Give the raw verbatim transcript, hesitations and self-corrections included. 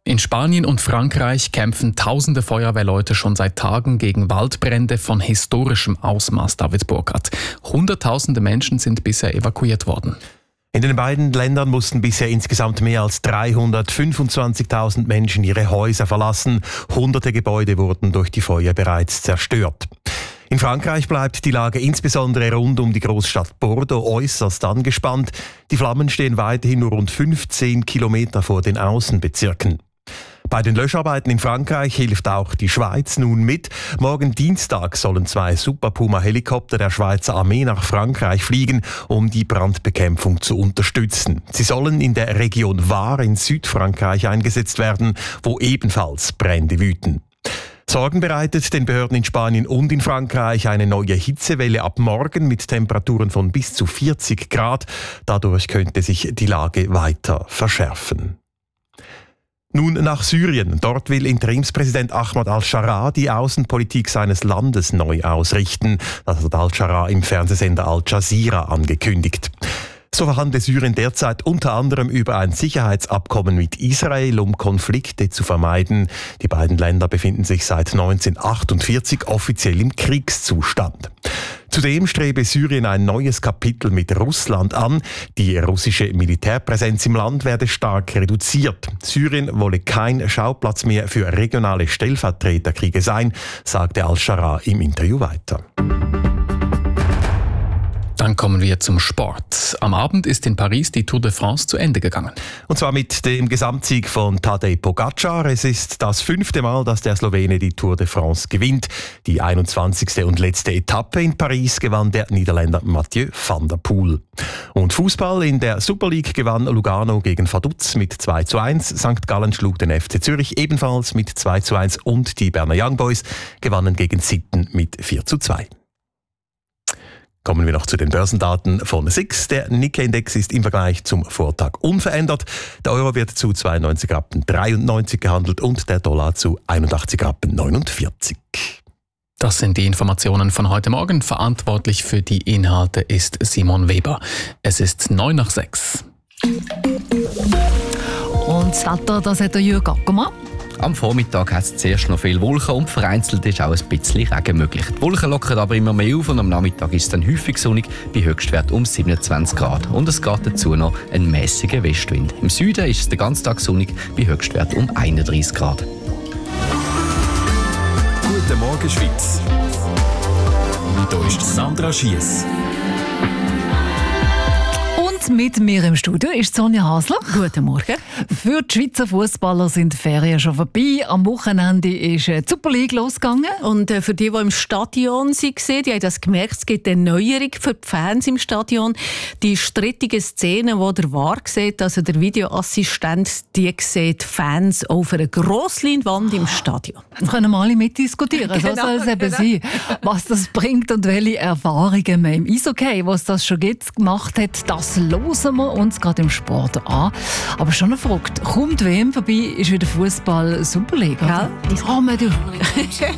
In Spanien und Frankreich kämpfen tausende Feuerwehrleute schon seit Tagen gegen Waldbrände von historischem Ausmaß, David Burkhardt. Hunderttausende Menschen sind bisher evakuiert worden. In den beiden Ländern mussten bisher insgesamt mehr als dreihundertfünfundzwanzigtausend Menschen ihre Häuser verlassen. Hunderte Gebäude wurden durch die Feuer bereits zerstört. In Frankreich bleibt die Lage insbesondere rund um die Großstadt Bordeaux äußerst angespannt. Die Flammen stehen weiterhin nur rund fünfzehn Kilometer vor den Außenbezirken. Bei den Löscharbeiten in Frankreich hilft auch die Schweiz nun mit. Morgen Dienstag sollen zwei Super Puma-Helikopter der Schweizer Armee nach Frankreich fliegen, um die Brandbekämpfung zu unterstützen. Sie sollen in der Region Var in Südfrankreich eingesetzt werden, wo ebenfalls Brände wüten. Sorgen bereitet den Behörden in Spanien und in Frankreich eine neue Hitzewelle ab morgen mit Temperaturen von bis zu vierzig Grad. Dadurch könnte sich die Lage weiter verschärfen. Nun nach Syrien. Dort will Interimspräsident Ahmad al-Sharaa die Außenpolitik seines Landes neu ausrichten. Das hat al-Sharaa im Fernsehsender Al Jazeera angekündigt. So verhandelt Syrien derzeit unter anderem über ein Sicherheitsabkommen mit Israel, um Konflikte zu vermeiden. Die beiden Länder befinden sich seit neunzehnhundertachtundvierzig offiziell im Kriegszustand. Zudem strebe Syrien ein neues Kapitel mit Russland an. Die russische Militärpräsenz im Land werde stark reduziert. Syrien wolle kein Schauplatz mehr für regionale Stellvertreterkriege sein, sagte al-Sharaa im Interview weiter. Dann kommen wir zum Sport. Am Abend ist in Paris die Tour de France zu Ende gegangen. Und zwar mit dem Gesamtsieg von Tadej Pogačar. Es ist das fünfte Mal, dass der Slowene die Tour de France gewinnt. Die einundzwanzigste und letzte Etappe in Paris gewann der Niederländer Mathieu van der Poel. Und Fußball: in der Super League gewann Lugano gegen Vaduz mit zwei zu eins. Sankt Gallen schlug den F C Zürich ebenfalls mit zwei zu eins und die Berner Young Boys gewannen gegen Sitten mit vier zu zwei. Kommen wir noch zu den Börsendaten von S I X. Der Nikkei-Index ist im Vergleich zum Vortag unverändert. Der Euro wird zu zweiundneunzig Rappen dreiundneunzig gehandelt und der Dollar zu einundachtzig Rappen neunundvierzig. Das sind die Informationen von heute Morgen. Verantwortlich für die Inhalte ist Simon Weber. Es ist neun nach sechs. Und das Wetter, das hat der Jürg Ackermann. Am Vormittag hat es zuerst noch viel Wolken und vereinzelt ist auch ein bisschen Regen möglich. Die Wolken lockern aber immer mehr auf und am Nachmittag ist es dann häufig sonnig bei Höchstwert um siebenundzwanzig Grad. Und es geht dazu noch ein mäßiger Westwind. Im Süden ist es den ganzen Tag sonnig bei Höchstwert um einunddreißig Grad. Guten Morgen Schweiz. Hier ist Sandra Schiess. Mit mir im Studio ist Sonja Hasler. Guten Morgen. Für die Schweizer Fußballer sind die Ferien schon vorbei. Am Wochenende ist die Super League losgegangen. Und für die, die im Stadion waren, die haben das gemerkt, es gibt eine Neuerung für die Fans im Stadion. Die strittigen Szenen, die der V A R sieht, also der Videoassistent, die sieht Fans auf einer Grossleinwand im Stadion. Jetzt können wir alle mitdiskutieren. Genau, so soll es eben genau. sein. Was das bringt und welche Erfahrungen man im Eishockey, was das schon gibt, gemacht hat, das hören wir uns gerade im Sport an. Aber schon verrückt. Kommt W M vorbei, ist wieder Fußball Super League. Ja. Oh, man, du.